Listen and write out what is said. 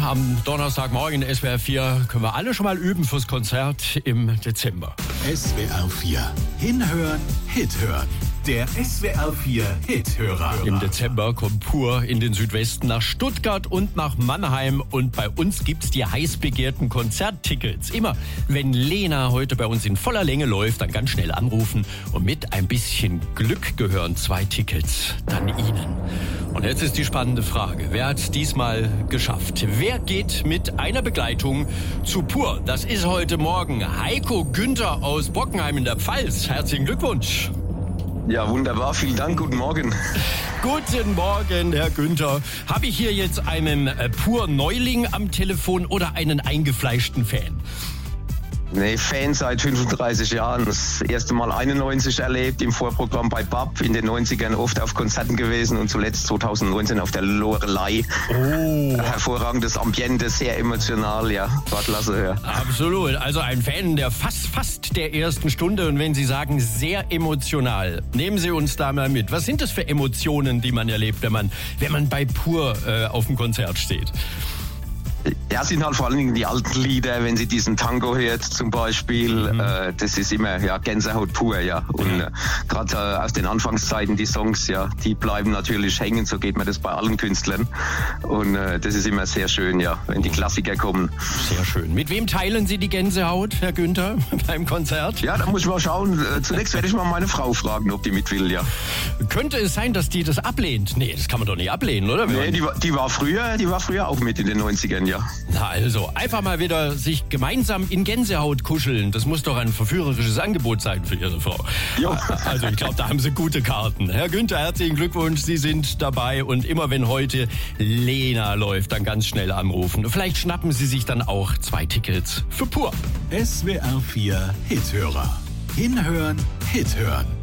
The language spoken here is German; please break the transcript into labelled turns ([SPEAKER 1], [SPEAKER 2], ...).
[SPEAKER 1] am Donnerstagmorgen SWR 4 können wir alle schon mal üben fürs Konzert im Dezember.
[SPEAKER 2] SWR 4. Hinhören, Hit hören. Der SWR 4 Hithörer.
[SPEAKER 1] Im Dezember kommt Pur in den Südwesten nach Stuttgart und nach Mannheim. Und bei uns gibt's die heiß begehrten Konzerttickets. Immer wenn Lena heute bei uns in voller Länge läuft, dann ganz schnell anrufen. Und mit ein bisschen Glück gehören 2 Tickets dann Ihnen. Und jetzt ist die spannende Frage. Wer hat diesmal geschafft? Wer geht mit einer Begleitung zu Pur? Das ist heute Morgen Heiko Günther aus Bockenheim in der Pfalz. Herzlichen Glückwunsch.
[SPEAKER 3] Ja, wunderbar. Vielen Dank. Guten Morgen.
[SPEAKER 1] Guten Morgen, Herr Günther. Habe ich hier jetzt einen Pur-Neuling am Telefon oder einen eingefleischten Fan?
[SPEAKER 3] Nee, Fan seit 35 Jahren. Das erste Mal 91 erlebt, im Vorprogramm bei BAP, in den 90ern oft auf Konzerten gewesen und zuletzt 2019 auf der Loreley.
[SPEAKER 1] Oh.
[SPEAKER 3] Hervorragendes Ambiente, sehr emotional, ja. War klasse, ja.
[SPEAKER 1] Absolut. Also ein Fan der fast der ersten Stunde. Und wenn Sie sagen, sehr emotional, nehmen Sie uns da mal mit. Was sind das für Emotionen, die man erlebt, wenn man bei Pur auf dem Konzert steht?
[SPEAKER 3] Ja, sind halt vor allen Dingen die alten Lieder, wenn sie diesen Tango hört zum Beispiel, das ist immer Gänsehaut pur, ja. Und gerade aus den Anfangszeiten die Songs, ja, die bleiben natürlich hängen, so geht mir das bei allen Künstlern. Und das ist immer sehr schön, ja, wenn die Klassiker kommen.
[SPEAKER 1] Sehr schön. Mit wem teilen Sie die Gänsehaut, Herr Günther, beim Konzert?
[SPEAKER 3] Ja, da muss ich mal schauen. Zunächst werde ich mal meine Frau fragen, ob die mit will, ja.
[SPEAKER 1] Könnte es sein, dass die das ablehnt? Nee, das kann man doch nicht ablehnen, oder?
[SPEAKER 3] Nee, die war früher auch mit in den 90ern, ja.
[SPEAKER 1] Na also, einfach mal wieder sich gemeinsam in Gänsehaut kuscheln. Das muss doch ein verführerisches Angebot sein für Ihre Frau.
[SPEAKER 3] Jo.
[SPEAKER 1] Also ich glaube, da haben Sie gute Karten. Herr Günther, herzlichen Glückwunsch, Sie sind dabei. Und immer wenn heute Lena läuft, dann ganz schnell anrufen. Vielleicht schnappen Sie sich dann auch 2 Tickets für Pur.
[SPEAKER 2] SWR 4 Hithörer. Hinhören, Hit hören.